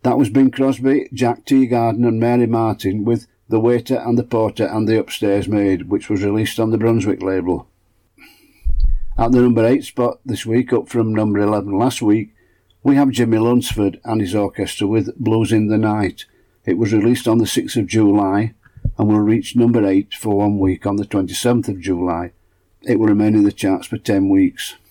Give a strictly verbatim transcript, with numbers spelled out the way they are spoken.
That was Bing Crosby, Jack Teagarden and Mary Martin with The Waiter and the Porter and the Upstairs Maid, which was released on the Brunswick label. At the number eight spot this week, up from number eleven last week, we have Jimmy Lunsford and his orchestra with Blues in the Night. It was released on the sixth of July and will reach number eight for one week on the twenty-seventh of July. It will remain in the charts for ten weeks.